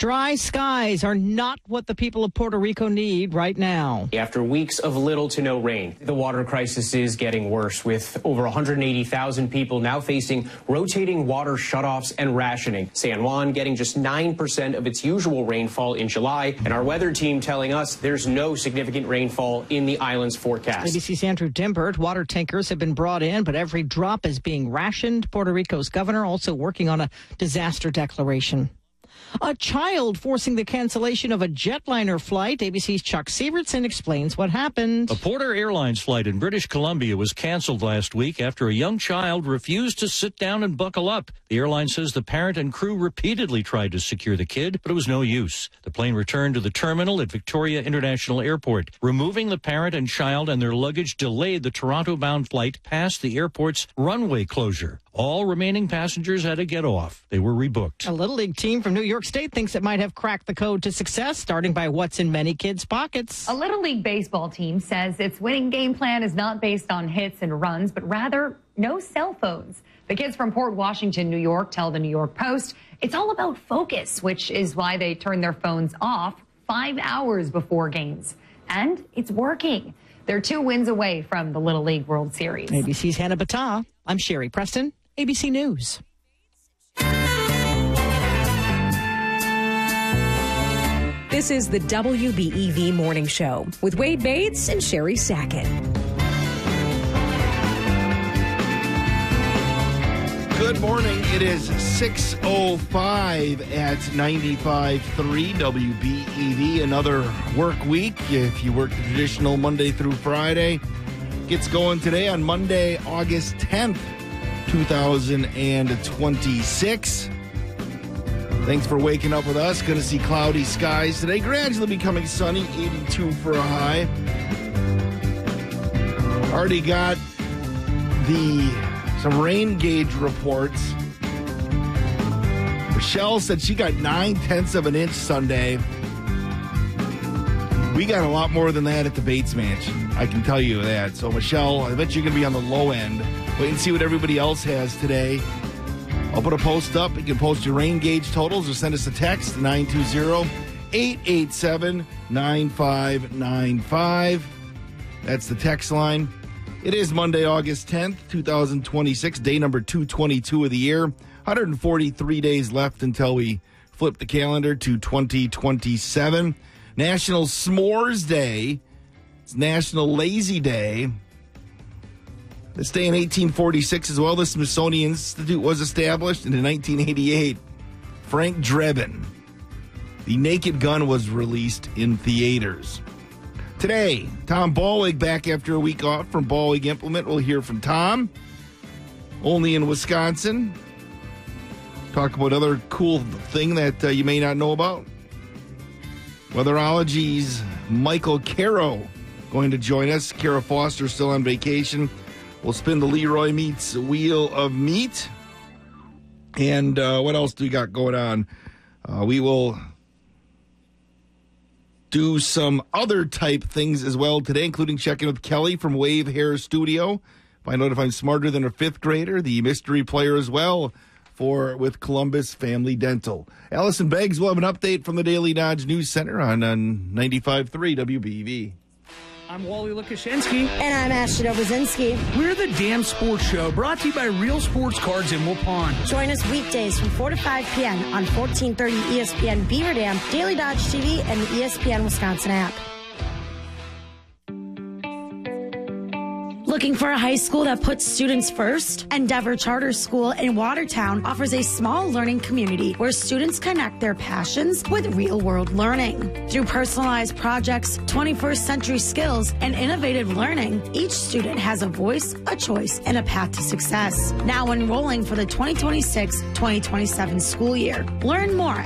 Dry skies are not what the people of Puerto Rico need right now. After weeks of little to no rain, the water crisis is getting worse, with over 180,000 people now facing rotating water shutoffs and rationing. San Juan getting just 9% of its usual rainfall in July, and our weather team telling us there's no significant rainfall in the island's forecast. ABC's Andrew Dimbert. Water tankers have been brought in, but every drop is being rationed. Puerto Rico's governor also working on a disaster declaration. A child forcing the cancellation of a jetliner flight. ABC's Chuck Sievertson explains what happened. A Porter Airlines flight in British Columbia was canceled last week after a young child refused to sit down and buckle up. The airline says the parent and crew repeatedly tried to secure the kid, but it was no use. The plane returned to the terminal at Victoria International Airport. Removing the parent and child and their luggage delayed the Toronto-bound flight past the airport's runway closure. All remaining passengers had to get off. They were rebooked. A Little League team from New York State thinks it might have cracked the code to success, starting by what's in many kids' pockets. A Little League baseball team says its winning game plan is not based on hits and runs, but rather no cell phones. The kids from Port Washington, New York, tell the New York Post it's all about focus, which is why they turn their phones off 5 hours before games. And it's working. They're 2 wins away from the Little League World Series. ABC's Hannah Battah. I'm Sherry Preston, ABC News. This is the WBEV Morning Show with Wade Bates and Sherry Sackett. Good morning. It is 6:05 at 95.3 WBEV. Another work week. If you work the traditional Monday through Friday, gets going today on Monday, August 10th, 2026. Thanks for waking up with us. Going to see cloudy skies today. Gradually becoming sunny, 82 for a high. Already got some rain gauge reports. Michelle said she got 9/10 of an inch Sunday. We got a lot more than that at the Bates Mansion. I can tell you that. So, Michelle, I bet you're going to be on the low end. Wait and see what everybody else has today. I'll put a post up. You can post your rain gauge totals or send us a text, 920-887-9595. That's the text line. It is Monday, August 10th, 2026, day number 222 of the year. 143 days left until we flip the calendar to 2027. National S'mores Day. It's National Lazy Day. This day in 1846 as well, the Smithsonian Institute was established. And in 1988, Frank Drebin, The Naked Gun, was released in theaters. Today, Tom Ballweg back after a week off from Ballweg Implement. We'll hear from Tom, only in Wisconsin. Talk about another cool thing that you may not know about. Weatherology's Michael Caro going to join us. Kara Foster still on vacation. We'll spin the Leroy Meats Wheel of Meat. And what else do we got going on? We will do some other type things as well today, including checking with Kelly from Wave Hair Studio. Find out if I'm smarter than a fifth grader. The mystery player as well with Columbus Family Dental. Allison Beggs will have an update from the Daily Dodge News Center on 95.3 WBEV. I'm Wally Lukashinsky. And I'm Ashton Obuzinski. We're the Damn Sports Show, brought to you by Real Sports Cards in Waupun. Join us weekdays from 4 to 5 p.m. on 1430 ESPN Beaver Dam, Daily Dodge TV, and the ESPN Wisconsin app. Looking for a high school that puts students first? Endeavor Charter School in Watertown offers a small learning community where students connect their passions with real-world learning. Through personalized projects, 21st century skills, and innovative learning, each student has a voice, a choice, and a path to success. Now enrolling for the 2026-2027 school year. Learn more